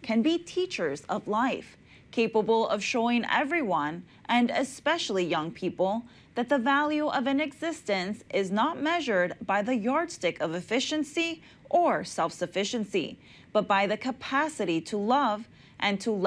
can be teachers of life, capable of showing everyone, and especially young people, that the value of an existence is not measured by the yardstick of efficiency or self-sufficiency, but by the capacity to love and to